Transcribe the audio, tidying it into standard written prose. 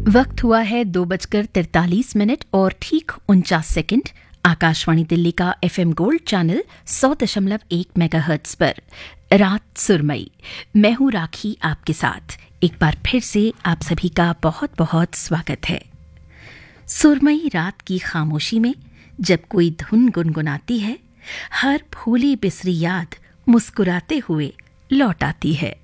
वक्त हुआ है 2:43 और ठीक 49 आकाशवाणी दिल्ली का एफएम गोल्ड चैनल 100.1 मेगाहर्ट्ज पर रात सुरमई। मैं हूं राखी आपके साथ। एक बार फिर से आप सभी का बहुत बहुत स्वागत है। सुरमई रात की खामोशी में जब कोई धुन गुनगुनाती है, हर भूली बिसरी याद मुस्कुराते हुए लौट आती है।